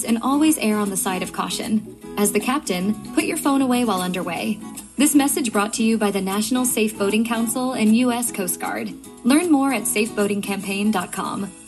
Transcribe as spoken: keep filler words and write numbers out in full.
boats and always err on the side of caution. As the captain, put your phone away while underway. This message brought to you by the National Safe Boating Council and U S Coast Guard. Learn more at safe boating campaign dot com.